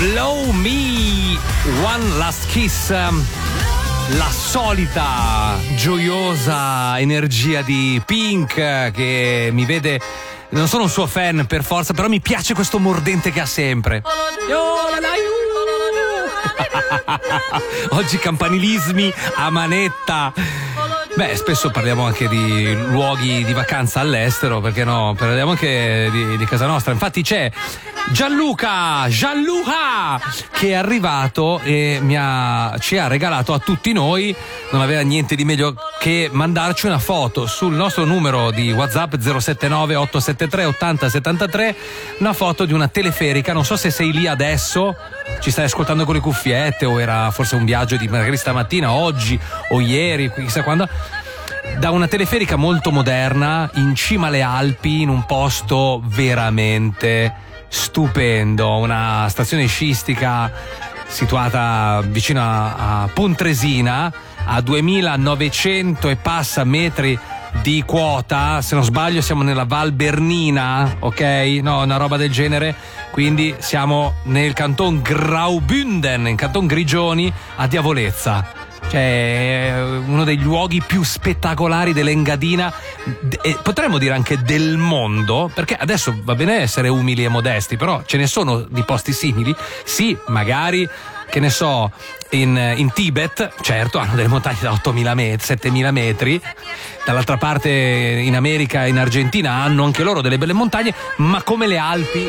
Blow Me, One Last Kiss. La solita gioiosa energia di Pink che mi vede. Non sono un suo fan per forza, però mi piace questo mordente che ha sempre. Oggi campanilismi a manetta. Beh, spesso parliamo anche di luoghi di vacanza all'estero, perché no? Parliamo anche di casa nostra. Infatti c'è Gianluca che è arrivato e ci ha regalato a tutti noi, non aveva niente di meglio che mandarci una foto sul nostro numero di WhatsApp 079 873 8073, una foto di una teleferica. Non so se sei lì adesso, ci stai ascoltando con le cuffiette, o era forse un viaggio di magari stamattina, oggi o ieri, chissà quando, da una teleferica molto moderna in cima alle Alpi, in un posto veramente stupendo, una stazione sciistica situata vicino a Pontresina, a 2900 e passa metri di quota. Se non sbaglio siamo nella Val Bernina, ok? No, una roba del genere. Quindi siamo nel canton Graubünden, in canton Grigioni, a Diavolezza. Cioè, uno dei luoghi più spettacolari dell'Engadina, e potremmo dire anche del mondo, perché adesso va bene essere umili e modesti, però ce ne sono di posti simili. Sì, magari, che ne so, in Tibet, certo, hanno delle montagne da 8.000 metri, 7.000 metri. Dall'altra parte, in America e in Argentina hanno anche loro delle belle montagne, ma come le Alpi.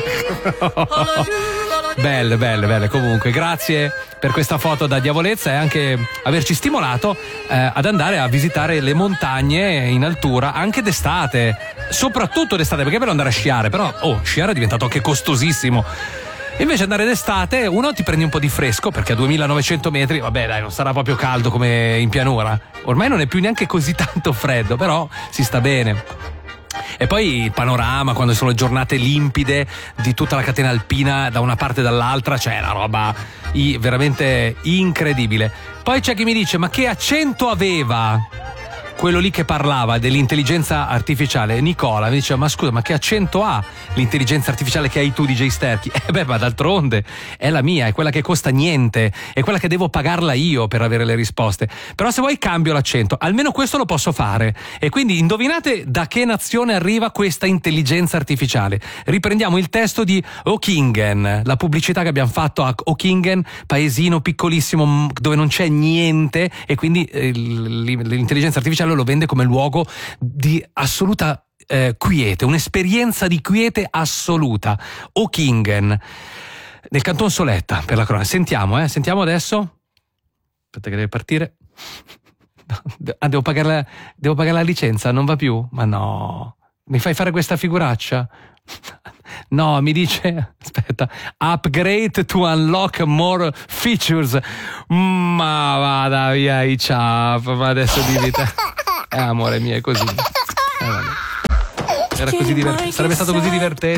Belle. Comunque, grazie per questa foto da Diavolezza e anche averci stimolato ad andare a visitare le montagne in altura anche d'estate, soprattutto d'estate, perché è bello andare a sciare, però sciare è diventato anche costosissimo. Invece andare d'estate, uno, ti prendi un po' di fresco, perché a 2900 metri, vabbè dai, non sarà proprio caldo come in pianura. Ormai non è più neanche così tanto freddo, però si sta bene. E poi il panorama, quando sono le giornate limpide di tutta la catena alpina da una parte e dall'altra, cioè è una roba veramente incredibile. Poi c'è chi mi dice: ma che accento aveva quello lì che parlava dell'intelligenza artificiale? Nicola mi dice: ma scusa, ma che accento ha l'intelligenza artificiale che hai tu, DJ Sterchi? Ma d'altronde è la mia, è quella che costa niente, è quella che devo pagarla io per avere le risposte. Però se vuoi cambio l'accento, almeno questo lo posso fare. E quindi indovinate da che nazione arriva questa intelligenza artificiale. Riprendiamo il testo di Oeckingen, la pubblicità che abbiamo fatto a Oeckingen, paesino piccolissimo dove non c'è niente, e quindi l'intelligenza artificiale lo vende come luogo di assoluta quiete, un'esperienza di quiete assoluta. Oeckingen, nel canton Soletta, per la cronaca. Sentiamo adesso. Aspetta che deve partire. Devo pagare la licenza, non va più? Ma no, mi fai fare questa figuraccia? No, mi dice, aspetta, upgrade to unlock more features. Ma vada via, ciao, ma adesso dimmi te. Amore mio, è così. Era così divertente. Sarebbe stato così divertente.